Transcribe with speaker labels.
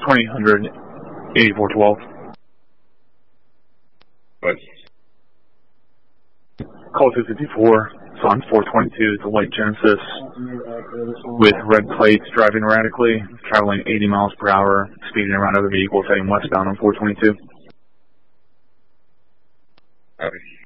Speaker 1: 2000, 8412.
Speaker 2: What?
Speaker 1: Call 254. It's on 422. It's a white Genesis with red plates, driving erratically, traveling 80 miles per hour, speeding around other vehicles heading westbound on 422.
Speaker 2: Okay.